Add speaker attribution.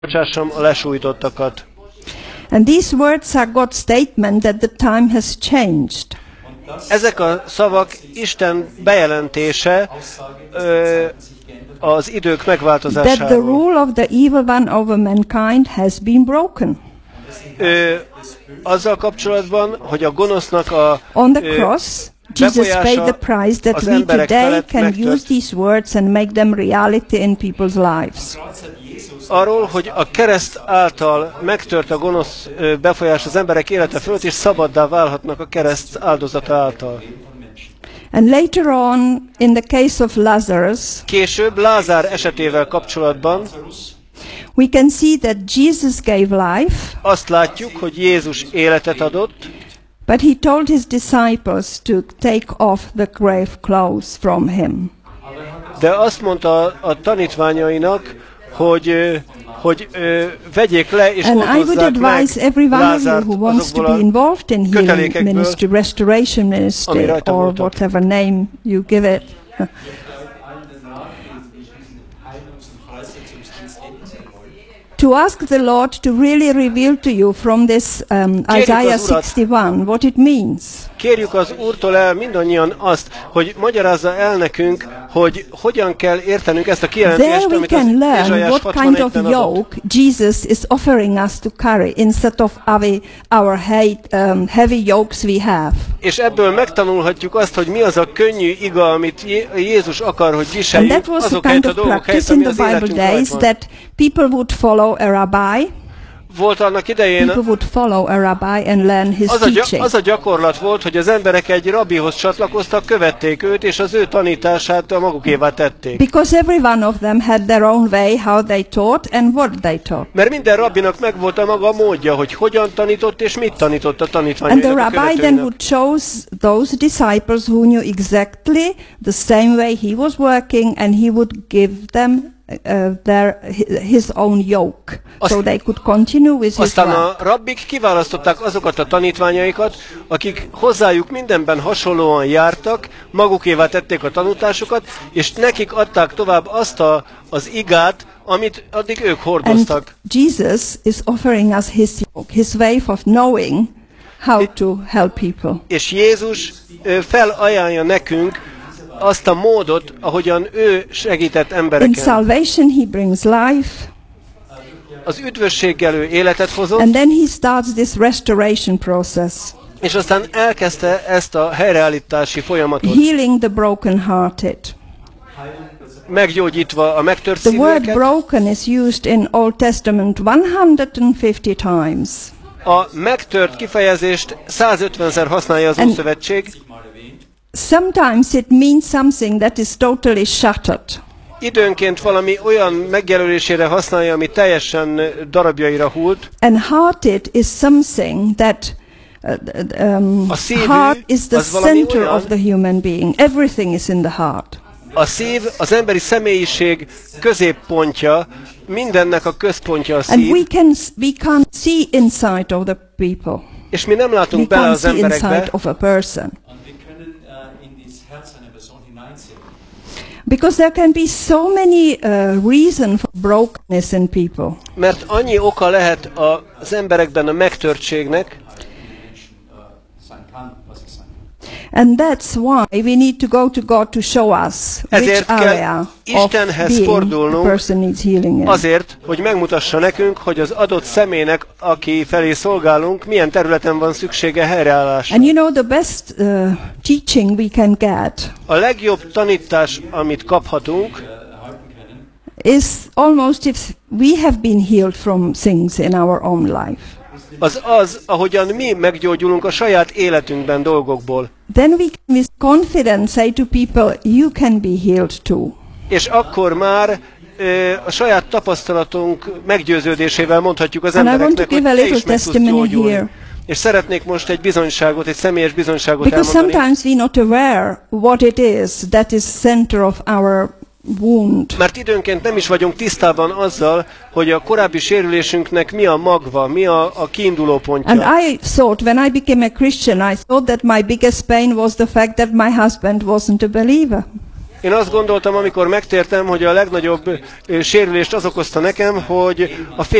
Speaker 1: bocsássam a lesújtottakat.
Speaker 2: And these words are God's statement that the time has changed.
Speaker 1: Ezek a szavak Isten bejelentése az idők megváltozásáról.
Speaker 2: That the rule of the evil one over mankind has been broken.
Speaker 1: Azzal kapcsolatban, hogy a gonosznak a
Speaker 2: on the cross, Jesus paid the price that we today can use these words and make them reality in people's lives.
Speaker 1: Arról, hogy a kereszt által megtört a gonosz befolyás az emberek élete fölött, és szabaddá válhatnak a kereszt áldozata által.
Speaker 2: And later on, in the case of Lazarus,
Speaker 1: később Lázár esetével kapcsolatban
Speaker 2: we can see that Jesus gave life,
Speaker 1: azt látjuk, hogy Jézus életet adott,
Speaker 2: but he told his disciples to take off the grave clothes from him.
Speaker 1: De azt mondta a tanítványainak, hogy vegyék le és oltozzák meg Lázárt azokból a kötelékekből,
Speaker 2: restoration ministry, or whatever name you give it. To ask the Lord to really reveal to you from this Isaiah 61 what it means.
Speaker 1: Kérjük az Úrtól el mindannyian azt, hogy magyarázza el nekünk, hogy hogyan kell értenünk ezt a kijelentést, amit az Ézsaiás 61-ben adott.
Speaker 2: Jesus is offering us to carry instead of our heavy yokes we have.
Speaker 1: És ebből megtanulhatjuk azt, hogy mi az a könnyű iga, amit Jézus akar, hogy viseljük, azok helyett a dolgok helyett, ami az életünk rajt van.
Speaker 2: That people would follow a rabbi.
Speaker 1: Volt annak idején, az a gyakorlat volt, hogy az emberek egy rabbihoz csatlakoztak, követték őt, és az ő tanítását a magukévá tették.
Speaker 2: Because every one of them had their own way how they taught and what they taught.
Speaker 1: Mert minden rabbinak megvolt a maga módja, hogy hogyan tanított és mit tanított a tanítványainak.
Speaker 2: And the rabbi then would chose those disciples who knew exactly the same way he was working, and he would give them his own yoke, so they could continue with his
Speaker 1: Aztán
Speaker 2: work.
Speaker 1: a rabbik kiválasztották azokat a tanítványaikat, akik hozzájuk mindenben hasonlóan jártak, magukévá tették a tanításukat, és nekik adták tovább azt az igát, amit addig ők hordoztak.
Speaker 2: And Jesus is offering us his yoke, his way of knowing how to help people.
Speaker 1: És Jézus felajánlja nekünk azt a módot, ahogyan ő segített embereken.
Speaker 2: In salvation he brings life.
Speaker 1: Az üdvösséggel ő életet hozott.
Speaker 2: And then he starts this restoration process.
Speaker 1: És aztán elkezdte ezt a helyreállítási folyamatot.
Speaker 2: Healing the broken-hearted.
Speaker 1: Meggyógyítva a megtört
Speaker 2: szíveket. The word
Speaker 1: szíveket.
Speaker 2: broken is used in Old Testament 150 times.
Speaker 1: A megtört kifejezést 150-szer használja az Ószövetség.
Speaker 2: Sometimes it means something that is totally shattered.
Speaker 1: Időnként valami olyan megjelölésére használja, ami teljesen darabjaira hult.
Speaker 2: And hearted is something that heart is the center of the human being. Everything is in the heart.
Speaker 1: A szív, az emberi személyiség középpontja, mindennek a központja a szív.
Speaker 2: And we can't see inside of the people.
Speaker 1: És mi nem látunk bele az emberekbe.
Speaker 2: Inside of a person. Because there can be so many reasons for brokenness in people.
Speaker 1: Mert annyi oka lehet az emberekben a megtörtségnek.
Speaker 2: And that's why we need to go to God to show us which area of being the person needs healing in.
Speaker 1: Azért, hogy megmutassa nekünk, hogy az adott személynek, aki felé szolgálunk, milyen területen van szüksége helyreállásra.
Speaker 2: And you know the best teaching we can get.
Speaker 1: A legjobb tanítás, amit kaphatunk,
Speaker 2: is almost if we have been healed from things in our own life.
Speaker 1: Az, ahogyan mi meggyógyulunk a saját életünkben dolgokból.
Speaker 2: Then we can with confidence say to people, you can be healed too.
Speaker 1: És akkor már a saját tapasztalatunk meggyőződésével mondhatjuk az embereknek, hogy te is meg tudsz gyógyulni. És szeretnék most egy bizonyságot, egy személyes bizonyságot elmondani.
Speaker 2: Because sometimes we're not aware what it is that is center of our wound.
Speaker 1: Mert időnként nem is vagyunk tisztában azzal, hogy a korábbi sérülésünknek mi a magva, mi a kiinduló pontja.
Speaker 2: And I thought, when I became a Christian, I thought that my biggest pain was the fact that my husband wasn't a believer.
Speaker 1: Én azt gondoltam, amikor megtértem, hogy a legnagyobb sérülést az okozta nekem, hogy a